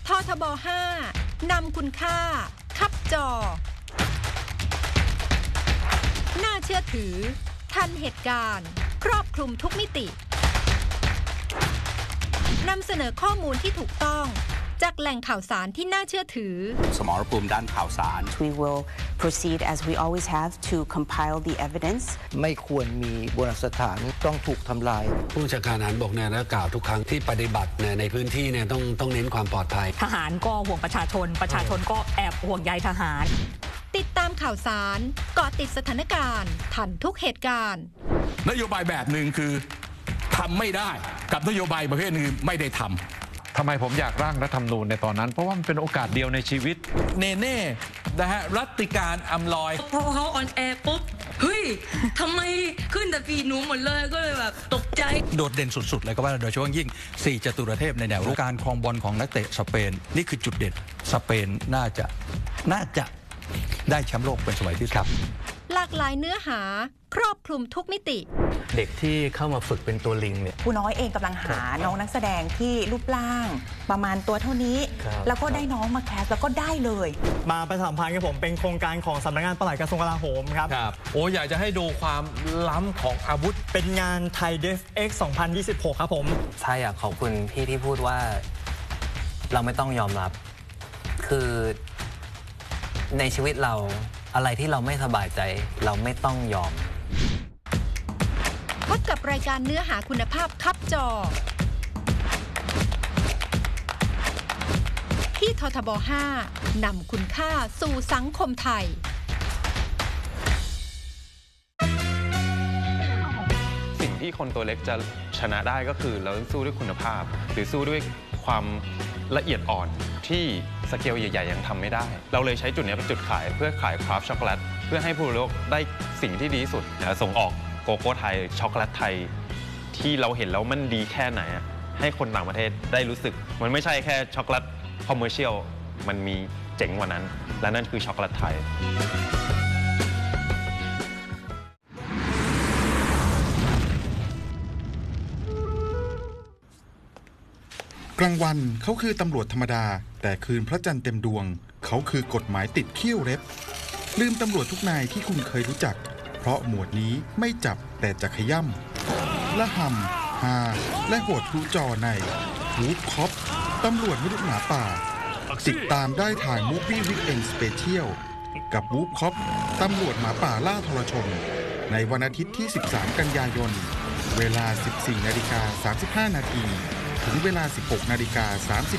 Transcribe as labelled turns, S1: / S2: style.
S1: ททบ 5 นำคุณค่าคับจอน่าเชื่อถือทันเหตุการณ์ครอบคลุมทุกมิตินำเสนอข้อมูลที่ถูกต้องจากแหล่งข่าวสารที่น่าเชื่อถือ
S2: สมรภูมิด้านข่าวสาร
S3: We will proceed as we always have to compile the evidence
S4: ไม่ควรมีโบราณสถานต้องถูกทำลาย
S5: ผู้บัญชาการทหารบกเนี่ยนะกล่าวทุกครั้งที่ปฏิบัติในพื้นที่เนี่ยต้องเน้นความปลอดภัย
S6: ทหารก็ห่วงประชาชนก็แอบห่วงใยทหาร
S1: ติดตามข่าวสารเกาะติดสถานการณ์ทันทุกเหตุการณ์
S7: นโยบายแบบหนึ่งคือทำไม่ได้กับนโยบายประเภทนึงไม่ได้ทำ
S8: ทำไมผมอยากร่างรัฐธรรมนูญในตอนนั้นเพราะว่ามันเป็นโอกาสเดียวในชีวิต
S9: เน่นะฮะรัติการอำลอย
S10: พอเขาออนแอร์ปุ๊บเฮ้ยทำไมขึ้นแต่ฟีหนูหมดเลยก็เลยแบบตกใจ
S9: โดดเด่นสุดๆเลยก็ว่าโดยเฉพาะยิ่ง4จตุรเทพในแนวรุกการครองบอลของนักเตะสเปนนี่คือจุดเด่นสเปนน่าจะได้แชมป์โลกเป็นสมัยที่ครับ
S1: หลากหลายเนื้อหาครอบคลุมทุกมิติ
S11: เด็กที่เข้ามาฝึกเป็นตัวลิงเนี่ย
S12: ผู้น้อยเองกำลังหาน้องนักแสดงที่รูปร่างประมาณตัวเท่านี้แล้วก็ได้น้องมาแคสแล้วก็ได้เลย
S13: มาประชาสัมพันธ์กับผมเป็นโครงการของสำนักงานปลัดกระทรวงกลาโหมครับ
S9: โอ้อยากจะให้ดูความล้ำของอาวุธ
S13: เป็นงานไทย DefX 2026ครับผม
S11: ใช่อยากขอบคุณพี่ที่พูดว่าเราไม่ต้องยอมรับคือในชีวิตเราอะไรที่เราไม่สบายใจเราไม่ต้องยอม
S1: พบกับรายการเนื้อหาคุณภาพคับจอที่ททบ 5 นำคุณค่าสู่สังคมไทย
S14: สิ่งที่คนตัวเล็กจะชนะได้ก็คือเราสู้ด้วยคุณภาพหรือสู้ด้วยความละเอียดอ่อนที่สเกลใหญ่ๆยังทำไม่ได้เราเลยใช้จุดนี้เป็นจุดขายเพื่อขายคราฟต์ช็อกโกแลตเพื่อให้ผู้บริโภคได้สิ่งที่ดีที่สุดส่งออกโกโก้ไทยช็อกโกแลตไทยที่เราเห็นแล้วมันดีแค่ไหนให้คนต่างประเทศได้รู้สึกมันไม่ใช่แค่ช็อกโกแลตคอมเมอร์เชียลมันมีเจ๋งกว่านั้นและนั่นคือช็อกโกแลตไทย
S15: กลางวันเขาคือตำรวจธรรมดาแต่คืนพระจันทร์เต็มดวงเขาคือกฎหมายติดเขี้ยวเล็บลืมตำรวจทุกนายที่คุณเคยรู้จักเพราะหมวดนี้ไม่จับแต่จะขย่ำละห่ำฮาและโหดรู้จอในวูฟคอปตำรวจมนุษย์หมาป่าติดตามได้ทางมูฟวี่วิกเอนสเปเชียลกับวูฟคอปตำรวจหมาป่าล่าทรชนในวันอาทิตย์ที่13กันยายนเวลา 14:35 น.ถึงเวลา 16:30 น.30